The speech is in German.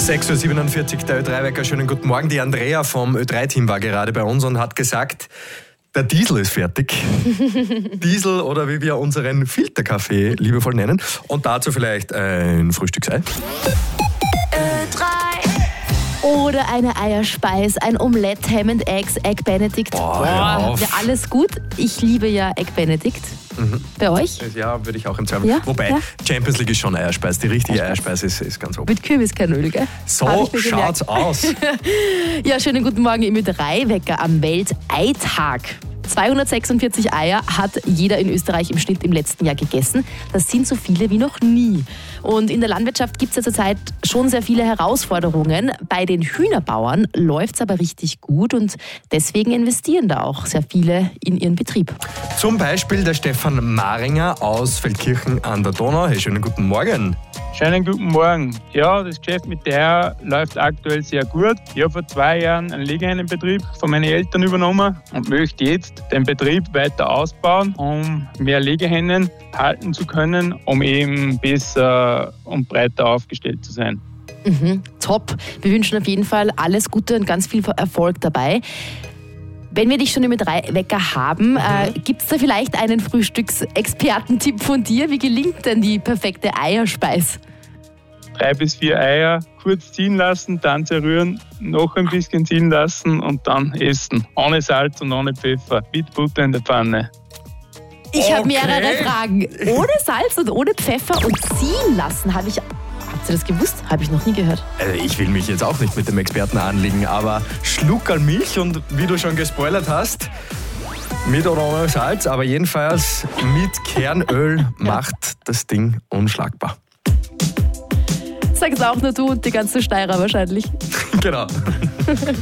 6.47 Uhr, der Ö3-Wecker. Schönen guten Morgen. Die Andrea vom Ö3-Team war gerade bei uns und hat gesagt, der Diesel ist fertig. Diesel oder wie wir unseren Filterkaffee liebevoll nennen. Und dazu vielleicht ein Frühstücksei. Oder eine Eierspeis, ein Omelette, Ham and Eggs, Egg Benedict. Hör auf. Ja, alles gut. Ich liebe ja Egg Benedict. Bei euch? Ja, würde ich auch im Zweifel. Ja? Wobei, Ja. Champions League ist schon Eierspeis. Die richtige Eierspeis ist ganz oben. Mit Kürbiskernöl, gell? Hab So ich mir schaut's gemerkt. aus. Ja, schönen guten Morgen im Ö3-Wecker am Welteitag. 246 Eier hat jeder in Österreich im Schnitt im letzten Jahr gegessen. Das sind so viele wie noch nie. Und in der Landwirtschaft gibt es ja zurzeit schon sehr viele Herausforderungen. Bei den Hühnerbauern läuft es aber richtig gut und deswegen investieren da auch sehr viele in ihren Betrieb. Zum Beispiel der Stefan Maringer aus Feldkirchen an der Donau. Hey, schönen guten Morgen. Schönen guten Morgen. Ja, das Geschäft mit der Eier läuft aktuell sehr gut. Ich habe vor 2 Jahren einen Legehennenbetrieb von meinen Eltern übernommen und möchte jetzt den Betrieb weiter ausbauen, um mehr Legehennen halten zu können, um eben besser und breiter aufgestellt zu sein. Top. Wir wünschen auf jeden Fall alles Gute und ganz viel Erfolg dabei. Wenn wir dich schon im Ö3-Wecker haben, gibt es da vielleicht einen Frühstücksexpertentipp von dir? Wie gelingt denn die perfekte Eierspeis? 3 bis 4 Eier kurz ziehen lassen, dann zerrühren, noch ein bisschen ziehen lassen und dann essen. Ohne Salz und ohne Pfeffer, mit Butter in der Pfanne. Ich habe Okay. mehrere Fragen. Ohne Salz und ohne Pfeffer und ziehen lassen habe ich... Habt ihr das gewusst? Habe ich noch nie gehört. Ich will mich jetzt auch nicht mit dem Experten anlegen, aber Schluckerl Milch und wie du schon gespoilert hast, mit oder ohne Salz, aber jedenfalls mit Kernöl macht das Ding unschlagbar. Sag's auch nur du und die ganzen Steirer wahrscheinlich. Genau.